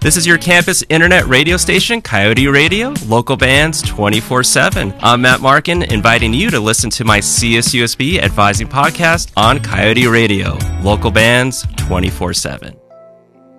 This is your campus internet radio station, Coyote Radio, local bands 24/7. I'm Matt Markin, inviting you to listen to my CSUSB Advising podcast on Coyote Radio, local bands 24/7.